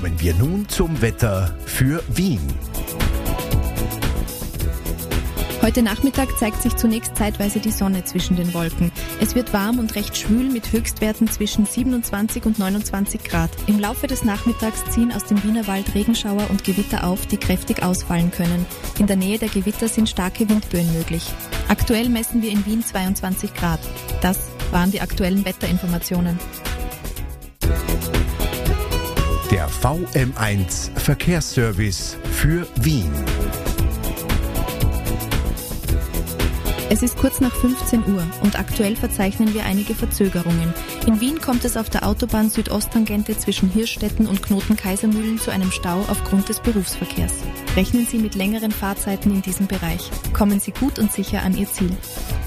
Kommen wir nun zum Wetter für Wien. Heute Nachmittag zeigt sich zunächst zeitweise die Sonne zwischen den Wolken. Es wird warm und recht schwül mit Höchstwerten zwischen 27 und 29 Grad. Im Laufe des Nachmittags ziehen aus dem Wienerwald Regenschauer und Gewitter auf, die kräftig ausfallen können. In der Nähe der Gewitter sind starke Windböen möglich. Aktuell messen wir in Wien 22 Grad. Das waren die aktuellen Wetterinformationen. Der VM1 Verkehrsservice für Wien. Es ist kurz nach 15 Uhr und aktuell verzeichnen wir einige Verzögerungen. In Wien kommt es auf der Autobahn Südosttangente zwischen Hirschstetten und Knoten-Kaisermühlen zu einem Stau aufgrund des Berufsverkehrs. Rechnen Sie mit längeren Fahrzeiten in diesem Bereich. Kommen Sie gut und sicher an Ihr Ziel.